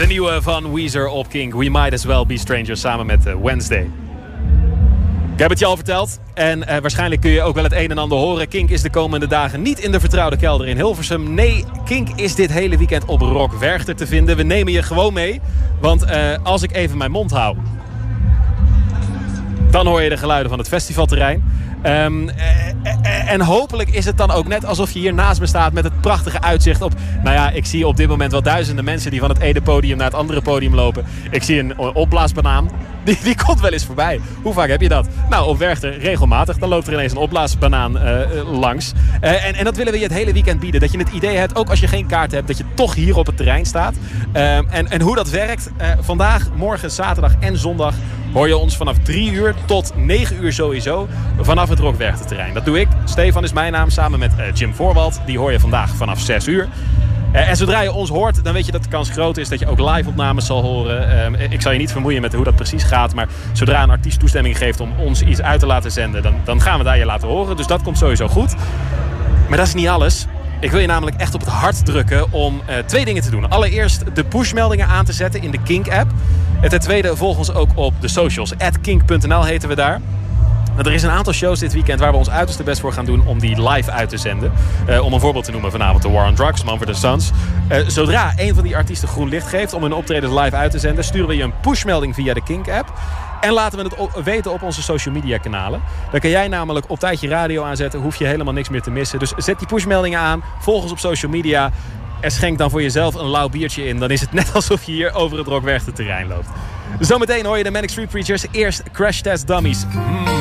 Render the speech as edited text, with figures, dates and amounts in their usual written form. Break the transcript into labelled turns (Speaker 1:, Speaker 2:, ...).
Speaker 1: De nieuwe van Weezer op Kink. We Might As Well Be Strangers samen met Wednesday. Ik heb het je al verteld. En waarschijnlijk kun je ook wel het een en ander horen. Kink is de komende dagen niet in de vertrouwde kelder in Hilversum. Nee, Kink is dit hele weekend op Rock Werchter te vinden. We nemen je gewoon mee. Want als ik even mijn mond hou, dan hoor je de geluiden van het festivalterrein. En hopelijk is het dan ook net alsof je hier naast me staat met het prachtige uitzicht op... Nou ja, ik zie op dit moment wel duizenden mensen die van het ene podium naar het andere podium lopen. Ik zie een opblaasbanaan. Die komt wel eens voorbij. Hoe vaak heb je dat? Nou, op Werchter regelmatig. Dan loopt er ineens een opblaasbanaan langs. En dat willen we je het hele weekend bieden. Dat je het idee hebt, ook als je geen kaart hebt, dat je toch hier op het terrein staat. En hoe dat werkt, vandaag, morgen, zaterdag en zondag hoor je ons vanaf 3 uur tot 9 uur sowieso vanaf het Rock Werchter terrein. Dat doe ik. Stefan is mijn naam, samen met Jim Voorwald. Die hoor je vandaag vanaf 6 uur. En zodra je ons hoort, dan weet je dat de kans groot is dat je ook live opnames zal horen. Ik zal je niet vermoeien met hoe dat precies gaat. Maar zodra een artiest toestemming geeft om ons iets uit te laten zenden, dan gaan we daar je laten horen. Dus dat komt sowieso goed. Maar dat is niet alles. Ik wil je namelijk echt op het hart drukken om 2 dingen te doen. Allereerst de pushmeldingen aan te zetten in de Kink-app. En ten tweede volg ons ook op de socials. @kink.nl heten we daar. Er is een aantal shows dit weekend waar we ons uiterste best voor gaan doen om die live uit te zenden. Om een voorbeeld te noemen, vanavond de War on Drugs, Mumford & Sons. Zodra een van die artiesten groen licht geeft om hun optredens live uit te zenden, sturen we je een pushmelding via de Kink-app. En laten we het weten op onze social media kanalen. Dan kan jij namelijk op tijd je radio aanzetten, hoef je helemaal niks meer te missen. Dus zet die pushmeldingen aan, volg ons op social media en schenk dan voor jezelf een lauw biertje in. Dan is het net alsof je hier over het Rock Werchter terrein loopt. Zometeen hoor je de Manic Street Preachers. Eerst Crash Test Dummies.